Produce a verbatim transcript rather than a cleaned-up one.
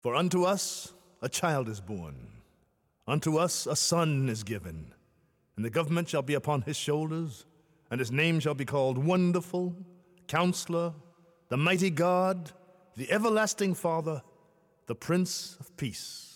For unto us a child is born, unto us a son is given, and the government shall be upon his shoulders, and his name shall be called Wonderful, Counselor, the Mighty God, the Everlasting Father, the Prince of Peace.